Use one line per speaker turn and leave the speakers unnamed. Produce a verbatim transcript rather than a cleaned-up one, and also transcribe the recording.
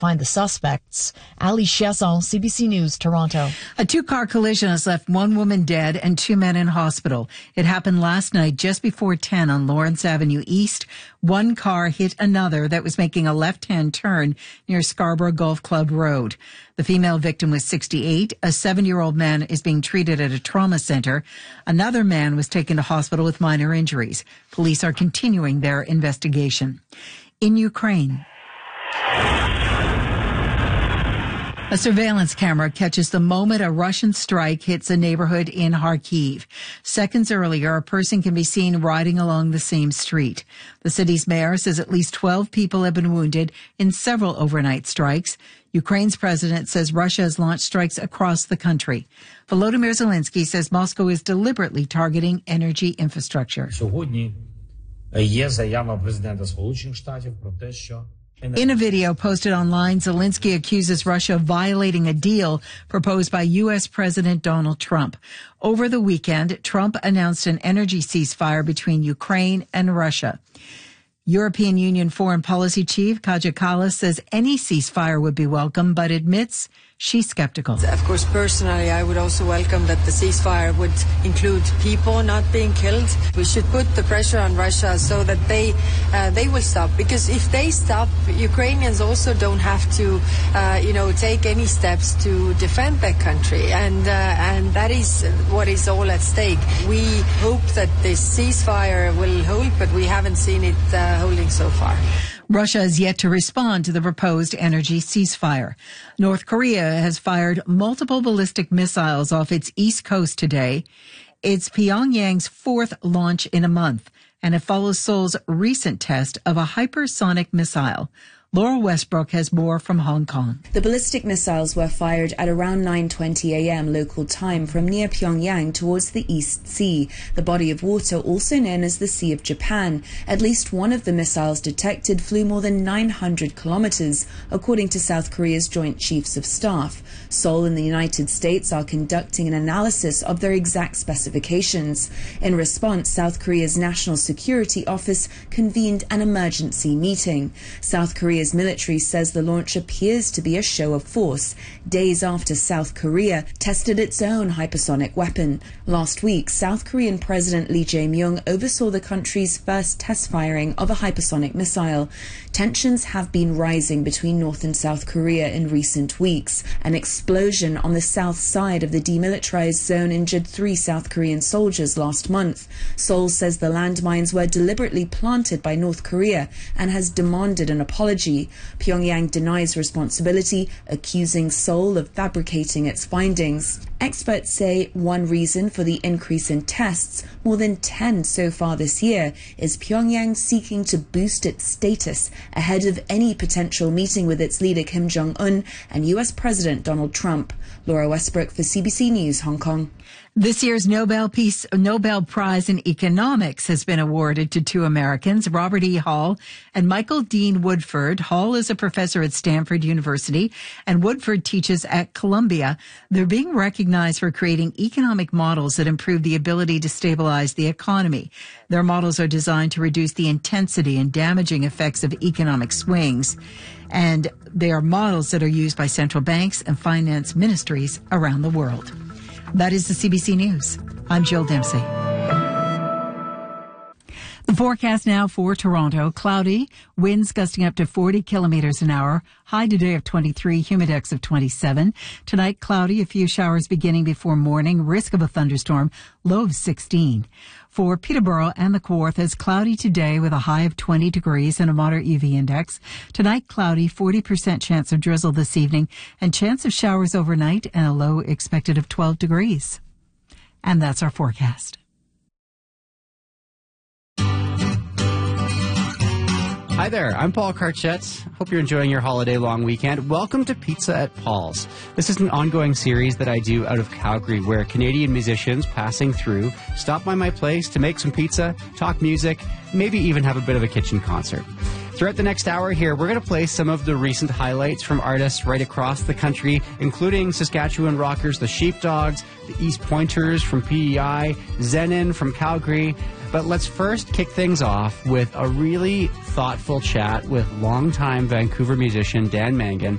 find the suspects. Ali Chesson, C B C News, Toronto.
A two-car collision has left one woman dead and two men in hospital. It happened last night just before ten on Lawrence Avenue East. One car hit another that was making a left-hand turn near Scarborough Golf Club Road. The female victim was sixty-eight. A seven-year-old man is being treated at a trauma center. Another man was taken to hospital with minor injuries. Police are continuing their investigation. In Ukraine, a surveillance camera catches the moment a Russian strike hits a neighborhood in Kharkiv. Seconds earlier, a person can be seen riding along the same street. The city's mayor says at least twelve people have been wounded in several overnight strikes. Ukraine's president says Russia has launched strikes across the country. Volodymyr Zelensky says Moscow is deliberately targeting energy infrastructure.
Сьогодні є заява президента Сполучених Штатів про те, що
In a video posted online, Zelensky accuses Russia of violating a deal proposed by U S President Donald Trump. Over the weekend, Trump announced an energy ceasefire between Ukraine and Russia. European Union Foreign Policy Chief Kaja Kallas says any ceasefire would be welcome, but admits she's skeptical.
Of course, personally, I would also welcome that the ceasefire would include people not being killed. We should put the pressure on Russia so that they uh, they will stop. Because if they stop, Ukrainians also don't have to, uh, you know, take any steps to defend their country, and uh, and that is what is all at stake. We hope that this ceasefire will hold, but we haven't seen it uh, holding so far.
Russia has yet to respond to the proposed energy ceasefire. North Korea has fired multiple ballistic missiles off its east coast today. It's Pyongyang's fourth launch in a month, and it follows Seoul's recent test of a hypersonic missile. Laura Westbrook has more from Hong Kong.
The ballistic missiles were fired at around nine twenty a.m. local time from near Pyongyang towards the East Sea, the body of water also known as the Sea of Japan. At least one of the missiles detected flew more than nine hundred kilometers, according to South Korea's Joint Chiefs of Staff. Seoul and the United States are conducting an analysis of their exact specifications. In response, South Korea's National Security Office convened an emergency meeting. South Korea Korea's military says the launch appears to be a show of force, days after South Korea tested its own hypersonic weapon. Last week, South Korean President Lee Jae-myung oversaw the country's first test firing of a hypersonic missile. Tensions have been rising between North and South Korea in recent weeks. An explosion on the south side of the demilitarized zone injured three South Korean soldiers last month. Seoul says the landmines were deliberately planted by North Korea and has demanded an apology. Pyongyang denies responsibility, accusing Seoul of fabricating its findings. Experts say one reason for the increase in tests, more than ten so far this year, is Pyongyang seeking to boost its status ahead of any potential meeting with its leader Kim Jong-un and U S President Donald Trump. Laura Westbrook for C B C News, Hong Kong.
This year's Nobel Peace Nobel Prize in Economics has been awarded to two Americans, Robert E. Hall and Michael Dean Woodford. Hall is a professor at Stanford University, and Woodford teaches at Columbia. They're being recognized for creating economic models that improve the ability to stabilize the economy. Their models are designed to reduce the intensity and damaging effects of economic swings, and they are models that are used by central banks and finance ministries around the world. That is the C B C News. I'm Jill Dempsey. The forecast now for Toronto. Cloudy, winds gusting up to forty kilometers an hour. High today of twenty-three, humidex of twenty-seven. Tonight, cloudy, a few showers beginning before morning. Risk of a thunderstorm, low of sixteen. For Peterborough and the Kawarthas, cloudy today with a high of twenty degrees and a moderate U V index. Tonight, cloudy, forty percent chance of drizzle this evening and chance of showers overnight and a low expected of twelve degrees. And that's our forecast.
Hi there, I'm Paul Karchetz. Hope you're enjoying your holiday long weekend. Welcome to Pizza at Paul's. This is an ongoing series that I do out of Calgary where Canadian musicians passing through stop by my place to make some pizza, talk music, maybe even have a bit of a kitchen concert. Throughout the next hour here, we're going to play some of the recent highlights from artists right across the country, including Saskatchewan rockers The Sheepdogs, the East Pointers from P E I, Zenon from Calgary. But let's first kick things off with a really thoughtful chat with longtime Vancouver musician Dan Mangan